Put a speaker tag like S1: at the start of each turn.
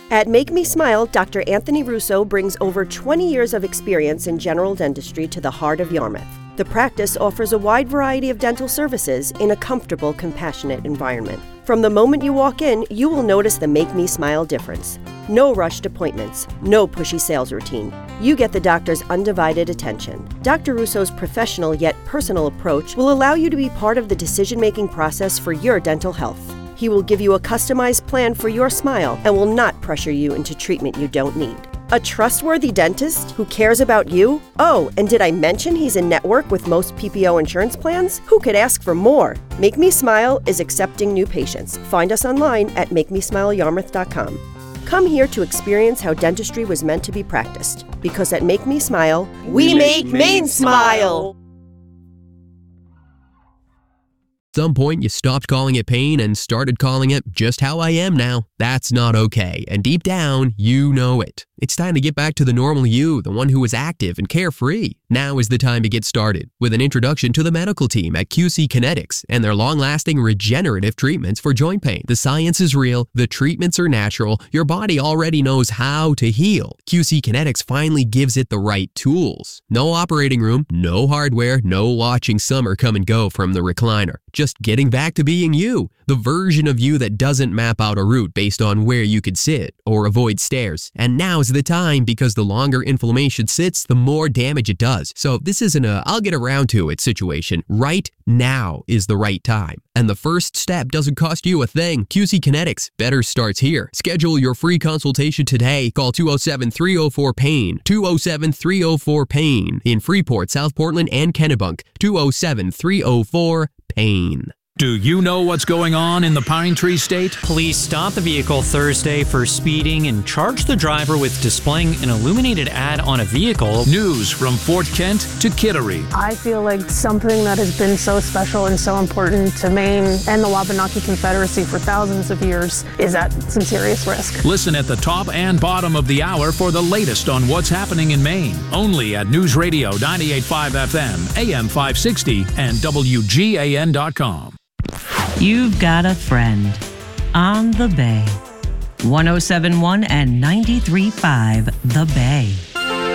S1: At Make Me Smile, Dr. Anthony Russo brings over 20 years of experience in general dentistry to the heart of Yarmouth. The practice offers a wide variety of dental services in a comfortable, compassionate environment. From the moment you walk in, you will notice the Make Me Smile difference. No rushed appointments, no pushy sales routine. You get the doctor's undivided attention. Dr. Russo's professional yet personal approach will allow you to be part of the decision-making process for your dental health. He will give you a customized plan for your smile and will not pressure you into treatment you don't need. A trustworthy dentist who cares about you? Oh, and did I mention he's in network with most PPO insurance plans? Who could ask for more? Make Me Smile is accepting new patients. Find us online at makemesmileyarmouth.com. Come here to experience how dentistry was meant to be practiced. Because at Make Me Smile, we make Maine smile!
S2: At some point, you stopped calling it pain and started calling it just how I am now. That's not okay, and deep down, you know it. It's time to get back to the normal you, the one who is active and carefree. Now is the time to get started with an introduction to the medical team at QC Kinetics and their long-lasting regenerative treatments for joint pain. The science is real, the treatments are natural, your body already knows how to heal. QC Kinetics finally gives it the right tools. No operating room, no hardware, no watching summer come and go from the recliner. Just getting back to being you, the version of you that doesn't map out a route based on where you could sit or avoid stairs. And now's the time, because the longer inflammation sits, the more damage it does. So this isn't a I'll get around to it situation. Right now is the right time. And the first step doesn't cost you a thing. QC Kinetics, better starts here. Schedule your free consultation today. Call 207-304-PAIN. 207-304-PAIN. In Freeport, South Portland, and Kennebunk. 207-304-PAIN.
S3: Do you know what's going on in the Pine Tree State?
S4: Police stopped the vehicle Thursday for speeding and charged the driver with displaying an illuminated ad on a vehicle.
S3: News from Fort Kent to Kittery.
S5: I feel like something that has been so special and so important to Maine and the Wabanaki Confederacy for thousands of years is at some serious risk.
S3: Listen at the top and bottom of the hour for the latest on what's happening in Maine. Only at News Radio 98.5 FM, AM 560, and WGAN.com.
S6: You've got a friend on the Bay. 107.1 and 93.5 The Bay.